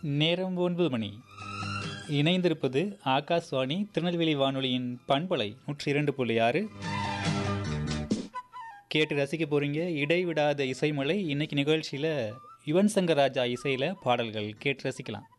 நேரம் 9 மணி. இணைந்திருப்பது ஆகாஷ்வாணி திருநெல்வேலி வானொலியின் பண்பலை 102.6. கேட்டு ரசிக்க போகிறீங்க இடைவிடாத இசைமலை. இன்னைக்கு நிகழ்ச்சியில் யுவன் சங்கர் ராஜா இசையில் பாடல்கள் கேட்டு ரசிக்கலாம்.